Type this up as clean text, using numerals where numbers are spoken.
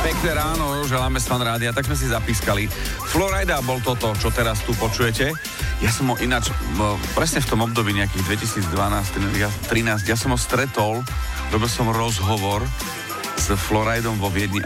Pekné ráno, želáme z Fan Rádia, tak sme si zapískali. Florida bol toto, čo teraz tu počujete. Ja som ho ináč, presne v tom období nejakých 2012-13, ja som ho stretol, robil som rozhovor s Floridom vo Viedni